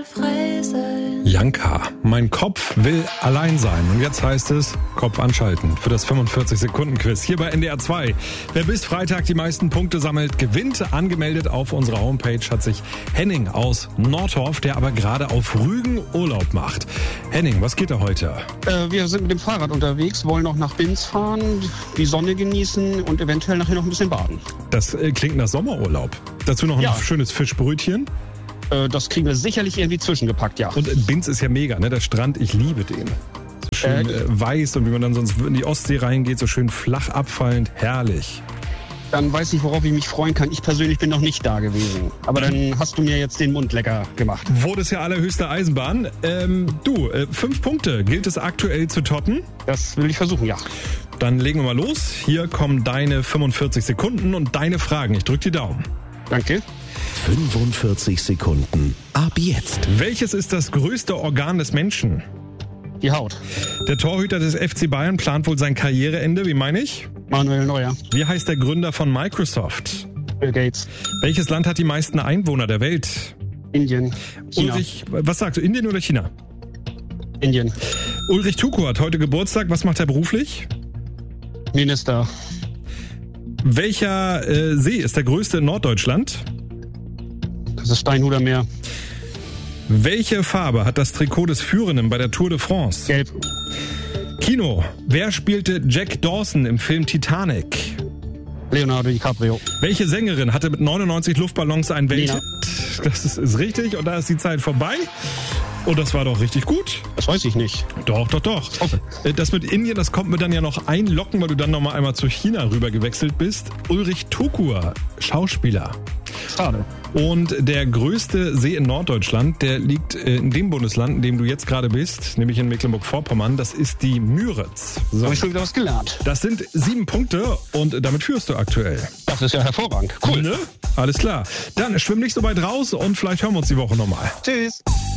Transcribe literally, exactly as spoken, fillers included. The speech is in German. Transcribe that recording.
frei sein. Janka, mein Kopf will allein sein. Und jetzt heißt es, Kopf anschalten für das fünfundvierzig-Sekunden-Quiz hier bei N D R zwei. Wer bis Freitag die meisten Punkte sammelt, gewinnt. Angemeldet auf unserer Homepage hat sich Henning aus Nordhorf, der aber gerade auf Rügen Urlaub macht. Henning, was geht da heute? Äh, wir sind mit dem Fahrrad unterwegs, wollen noch nach Binz fahren, die Sonne genießen und eventuell nachher noch ein bisschen baden. Das äh, klingt nach Sommerurlaub. Dazu noch ein Ja. schönes Fischbrötchen. Äh, das kriegen wir sicherlich irgendwie zwischengepackt, ja. Und äh, Binz ist ja mega, ne? Der Strand, ich liebe den. So schön Äh, äh, weiß und wie man dann sonst in die Ostsee reingeht, so schön flach abfallend, herrlich. Dann weiß ich, worauf ich mich freuen kann. Ich persönlich bin noch nicht da gewesen. Aber dann hast du mir jetzt den Mund lecker gemacht. Wurde es ja allerhöchste Eisenbahn. Ähm, du, äh, fünf Punkte. Gilt es aktuell zu toppen? Das will ich versuchen, ja. Dann legen wir mal los. Hier kommen deine fünfundvierzig Sekunden und deine Fragen. Ich drück die Daumen. Danke. fünfundvierzig Sekunden. Ab jetzt. Welches ist das größte Organ des Menschen? Die Haut. Der Torhüter des F C Bayern plant wohl sein Karriereende. Wie meine ich? Manuel Neuer. Wie heißt der Gründer von Microsoft? Bill Gates. Welches Land hat die meisten Einwohner der Welt? Indien. China. Ulrich, was sagst du, Indien oder China? Indien. Ulrich Tuku hat heute Geburtstag. Was macht er beruflich? Minister. Welcher äh, See ist der größte in Norddeutschland? Das ist Steinhuder Meer. Welche Farbe hat das Trikot des Führenden bei der Tour de France? Gelb. Kino. Wer spielte Jack Dawson im Film Titanic? Leonardo DiCaprio. Welche Sängerin hatte mit neunundneunzig Luftballons einen Nina. Welthit? Das ist, ist richtig und da ist die Zeit vorbei. Und das war doch richtig gut. Das weiß ich nicht. Doch, doch, doch. hoffe. Das mit Indien, das kommt mir dann ja noch einlocken, weil du dann nochmal einmal zu China rüber gewechselt bist. Ulrich Tukur, Schauspieler. Schade. Und der größte See in Norddeutschland, der liegt in dem Bundesland, in dem du jetzt gerade bist, nämlich in Mecklenburg-Vorpommern. Das ist die Müritz. So. Habe ich schon wieder was gelernt. Das sind sieben Punkte und damit führst du aktuell. Das ist ja hervorragend. Cool. Ne? Alles klar. Dann schwimm nicht so weit raus und vielleicht hören wir uns die Woche nochmal. Tschüss.